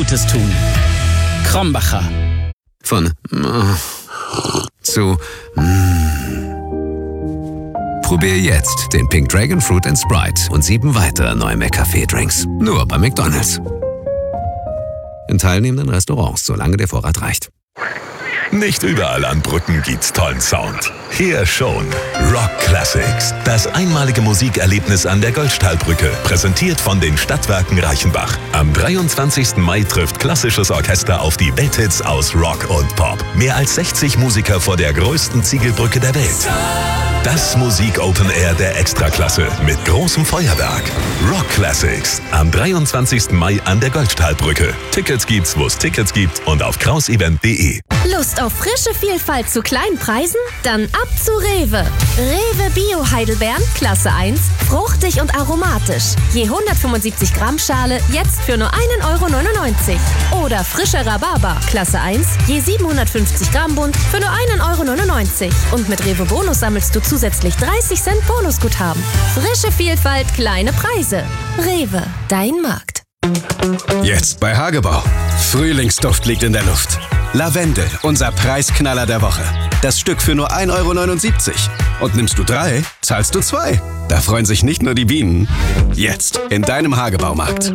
Gutes tun. Krombacher. Von zu Probier jetzt den Pink Dragon Fruit & Sprite und 7 weitere neue McCafé-Drinks. Nur bei McDonald's. In teilnehmenden Restaurants, solange der Vorrat reicht. Nicht überall an Brücken gibt's tollen Sound. Hier schon. Rock Classics. Das einmalige Musikerlebnis an der Goldstahlbrücke. Präsentiert von den Stadtwerken Reichenbach. Am 23. Mai trifft klassisches Orchester auf die Welthits aus Rock und Pop. Mehr als 60 Musiker vor der größten Ziegelbrücke der Welt. Das Musik-Open Air der Extraklasse mit großem Feuerwerk. Rock Classics. Am 23. Mai an der Goldstahlbrücke. Tickets gibt's, wo es Tickets gibt und auf krausevent.de. Lust auf frische Vielfalt zu kleinen Preisen? Dann ab zu Rewe. Rewe Bio Heidelbeeren, Klasse 1, fruchtig und aromatisch. Je 175 Gramm Schale, jetzt für nur 1,99 €. Oder frische Rhabarber, Klasse 1, je 750 Gramm Bund, für nur 1,99 €. Und mit Rewe Bonus sammelst du zusätzlich 30 Cent Bonusguthaben. Frische Vielfalt, kleine Preise. Rewe, dein Markt. Jetzt bei Hagebau. Frühlingsduft liegt in der Luft. Lavendel, unser Preisknaller der Woche. Das Stück für nur 1,79 €. Und nimmst du 3, zahlst du 2. Da freuen sich nicht nur die Bienen. Jetzt in deinem Hagebaumarkt.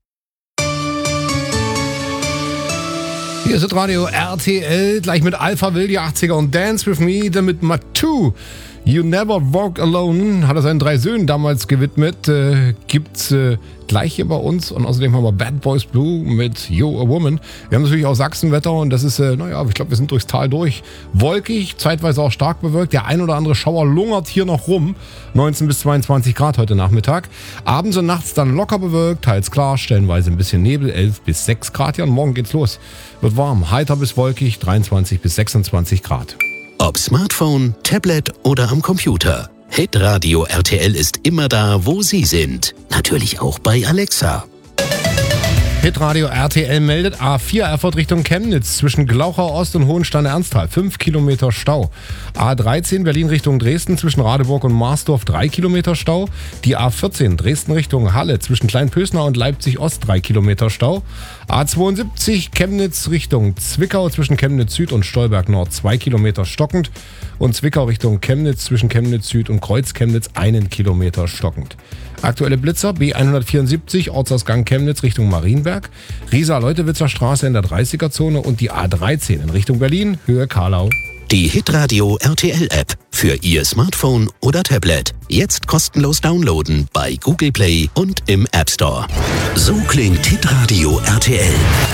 Hier ist das Radio RTL, gleich mit Alpha Will, die 80er und Dance With Me, dann mit Matu. You Never Walk Alone hat er seinen 3 Söhnen damals gewidmet. Gibt's gleich hier bei uns. Und außerdem haben wir Bad Boys Blue mit You a Woman. Wir haben natürlich auch Sachsenwetter und das ist, ich glaube, wir sind durchs Tal durch. Wolkig, zeitweise auch stark bewölkt. Der ein oder andere Schauer lungert hier noch rum. 19 bis 22 Grad heute Nachmittag. Abends und nachts dann locker bewölkt, teils klar, stellenweise ein bisschen Nebel, 11 bis 6 Grad. Ja, und morgen geht's los. Wird warm, heiter bis wolkig, 23 bis 26 Grad. Ob Smartphone, Tablet oder am Computer. Hitradio RTL ist immer da, wo Sie sind. Natürlich auch bei Alexa. Hitradio RTL meldet A4 Erfurt Richtung Chemnitz zwischen Glauchau Ost und Hohenstein-Ernsthal 5 Kilometer Stau. A13 Berlin Richtung Dresden zwischen Radeburg und Marsdorf 3 Kilometer Stau. Die A14 Dresden Richtung Halle zwischen Kleinpösner und Leipzig Ost 3 Kilometer Stau. A72 Chemnitz Richtung Zwickau zwischen Chemnitz Süd und Stolberg Nord 2 Kilometer stockend. Und Zwickau Richtung Chemnitz zwischen Chemnitz Süd und Kreuz Chemnitz 1 Kilometer stockend. Aktuelle Blitzer B174 Ortsausgang Chemnitz Richtung Marienberg, Riesa-Leutewitzer Straße in der 30er-Zone und die A13 in Richtung Berlin, Höhe Karlau. Die Hitradio RTL App für Ihr Smartphone oder Tablet. Jetzt kostenlos downloaden bei Google Play und im App Store. So klingt Hitradio RTL.